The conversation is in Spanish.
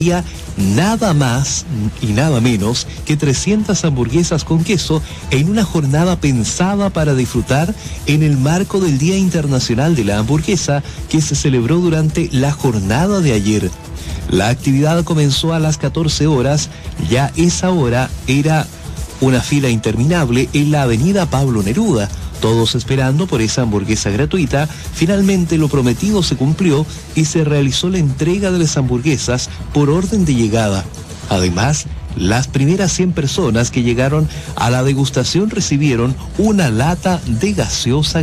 nada más y nada menos que 300 hamburguesas con queso en una jornada pensada para disfrutar en el marco del Día Internacional de la Hamburguesa que se celebró durante la jornada de ayer. La actividad comenzó a las 14 horas, ya esa hora era una fila interminable en la avenida Pablo Neruda, todos esperando por esa hamburguesa gratuita. Finalmente lo prometido se cumplió y se realizó la entrega de las hamburguesas por orden de llegada. Además, las primeras 100 personas que llegaron a la degustación recibieron una lata de gaseosa